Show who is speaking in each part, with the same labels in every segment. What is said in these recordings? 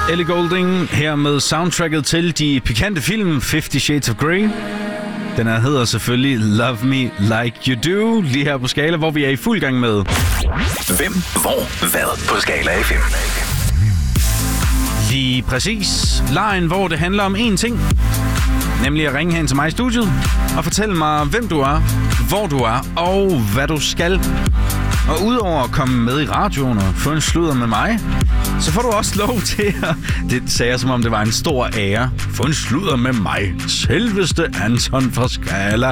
Speaker 1: Ellie Goulding her med soundtracket til de pikante film 50 Shades of Grey. Den her hedder selvfølgelig Love Me Like You Do, lige her på Skala, hvor vi er i fuld gang med
Speaker 2: Hvem, hvor, hvad på Skala FM.
Speaker 1: Lige præcis. Lejen, hvor det handler om én ting. Nemlig at ringe hen til mig i studiet og fortælle mig, hvem du er, hvor du er og hvad du skal. Og udover at komme med i radioen og få en sludder med mig, så får du også lov til at... Det sagde jeg, som om det var en stor ære. Få en sludder med mig. Selveste Anton fra Skala.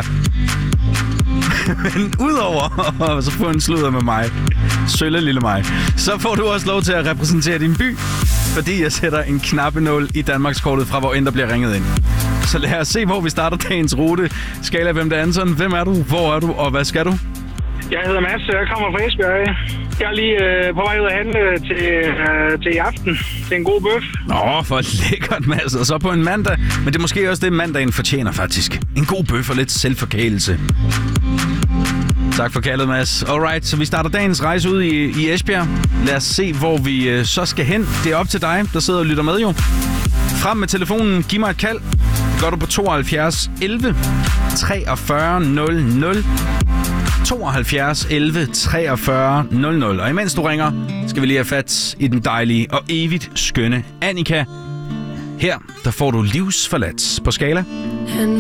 Speaker 1: Men udover at så få en sludder med mig, sølle lille mig, så får du også lov til at repræsentere din by, fordi jeg sætter en knappenål i Danmarkskortet fra, hvor end der bliver ringet ind. Så lad os se, hvor vi starter dagens rute. Skala, hvem det er, Anton? Hvem er du? Hvor er du? Og hvad skal du?
Speaker 3: Jeg hedder Mads, jeg kommer fra Esbjerg. Jeg er lige på vej ud at handle til i aften. Til en god bøf.
Speaker 1: Nå, for lækkert, Mads. Og så på en mandag. Men det er måske også det, mandagen fortjener, faktisk. En god bøf og lidt selvforkælelse. Tak for kaldet, Mads. Alright, så vi starter dagens rejse ud i Esbjerg. Lad os se, hvor vi så skal hen. Det er op til dig, der sidder og lytter med jo. Frem med telefonen. Giv mig et kald. Det gør du på 72 11 43 00. 72 11 43 00. Og imens du ringer, skal vi lige have fat i den dejlige og evigt skønne Annika. Her, der får du livsforladt på Skala.